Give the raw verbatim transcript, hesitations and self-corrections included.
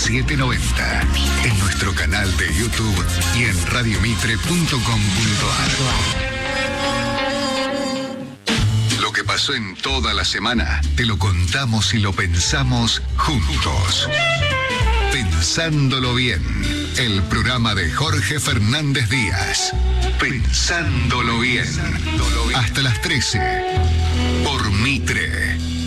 setecientos noventa. En nuestro canal de YouTube y en radiomitre punto com punto ar. Lo que pasó en toda la semana, te lo contamos y lo pensamos juntos. Pensándolo bien, el programa de Jorge Fernández Díaz. Pensándolo bien. Hasta las trece. Por Mitre.